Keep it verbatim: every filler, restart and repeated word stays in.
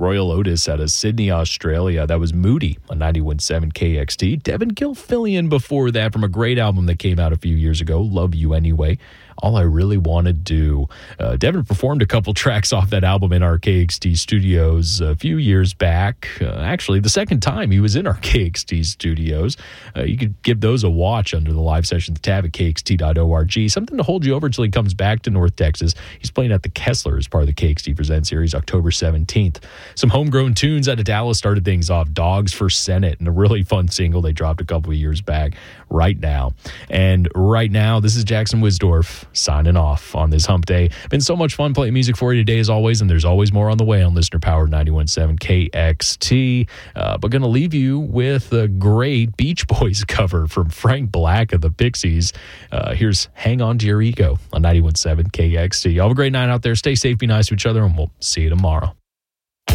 Royal Otis out of Sydney, Australia. That was Moody on ninety-one point seven K X T. Devin Gilfillian before that from a great album that came out a few years ago, Love You Anyway. All I Really Want to Do. Uh, Devin performed a couple tracks off that album in our K X T studios a few years back. Uh, actually, the second time he was in our K X T studios. Uh, you could give those a watch under the live sessions tab at K X T dot org. Something to hold you over until he comes back to North Texas. He's playing at the Kessler as part of the K X T Present series October seventeenth. Some homegrown tunes out of Dallas started things off. Dogs for Senate, and a really fun single they dropped a couple of years back. Right now. And right now, this is Jackson Wisdorf signing off on this hump day. Been so much fun playing music for you today as always, and there's always more on the way on Listener Powered ninety-one point seven K X T. Uh, but going to leave you with a great Beach Boys cover from Frank Black of the Pixies. Uh, here's Hang On To Your Ego on ninety-one point seven K X T. Y'all have a great night out there. Stay safe, be nice to each other, and we'll see you tomorrow.